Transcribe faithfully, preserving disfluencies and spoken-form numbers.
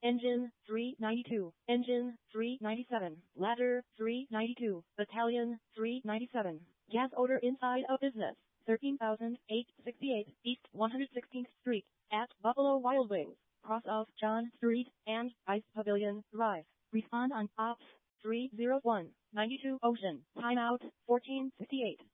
Engine three ninety-two, Engine three ninety-seven, Ladder three ninety-two, Battalion three ninety-seven. Gas odor inside a business, thirteen thousand eight hundred sixty-eight East one hundred sixteenth Street, at Buffalo Wild Wings, cross of John Street and Ice Pavilion Drive. Respond on Ops three oh one, ninety-two Ocean, timeout fourteen fifty-eight.